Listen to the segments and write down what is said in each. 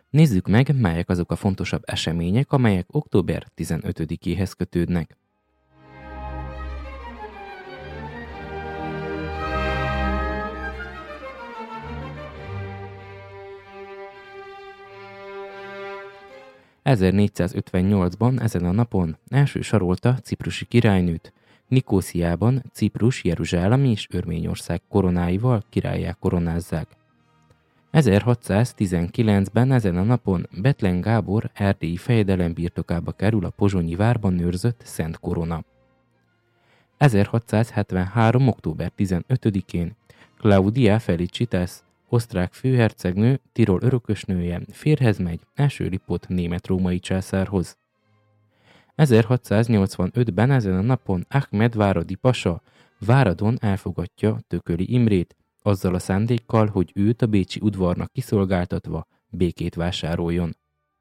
Nézzük meg, melyek azok a fontosabb események, amelyek október 15-éhez kötődnek. ...1458-ban ezen a napon első Sarolta ciprusi királynőt, Nikósziában Ciprus, Jeruzsálem és Örményország koronáival királlyá koronázzák. 1619-ben ezen a napon Bethlen Gábor erdélyi fejedelem birtokába kerül a pozsonyi várban őrzött Szent Korona. 1673. október 15-én Claudia Felicitas, osztrák főhercegnő, Tirol örökösnője férjhez megy első Lipót német-római császárhoz. 1685-ben ezen a napon Ahmed váradi pasa Váradon elfogadja Tököli Imrét, azzal a szándékkal, hogy őt a bécsi udvarnak kiszolgáltatva békét vásároljon.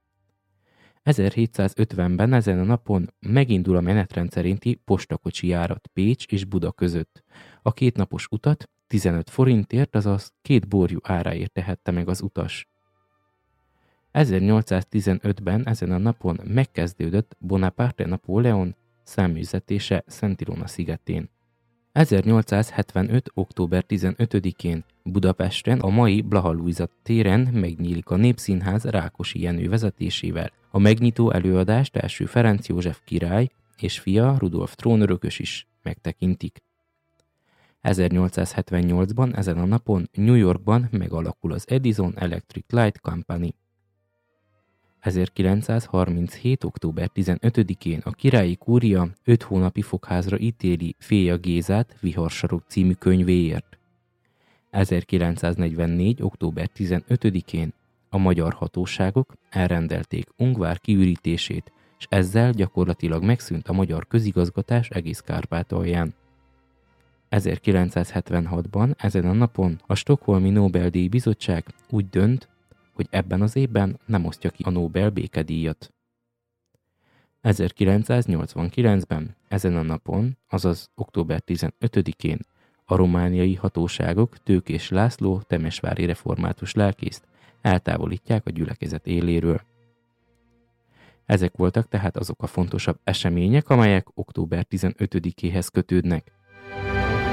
1750-ben ezen a napon megindul a menetrend szerinti postakocsi járat Pécs és Buda között. A kétnapos utat 15 forintért, azaz 2 borjú áráért tehette meg az utas. 1815-ben ezen a napon megkezdődött Bonaparte Napóleon száműzetése Szent Ilona szigetén. 1875. október 15-én Budapesten a mai Blaha Lujza téren megnyílik a Népszínház Rákosi Jenő vezetésével. A megnyitó előadást első Ferenc József király és fia Rudolf trónörökös is megtekintik. 1878-ban ezen a napon New Yorkban megalakul az Edison Electric Light Company. 1937. október 15-én a királyi kúria 5 hónapi fogházra ítéli Féja Gézát Viharsarok című könyvéért. 1944. október 15-én a magyar hatóságok elrendelték Ungvár kiürítését, és ezzel gyakorlatilag megszűnt a magyar közigazgatás egész Kárpátalján. 1976-ban ezen a napon a Stockholmi Nobel-díj bizottság úgy dönt, hogy ebben az évben nem osztja ki a Nobel békedíjat. 1989-ben ezen a napon, azaz október 15-én a romániai hatóságok Tőkés László temesvári református lelkészt eltávolítják a gyülekezet éléről. Ezek voltak tehát azok a fontosabb események, amelyek október 15-éhez kötődnek.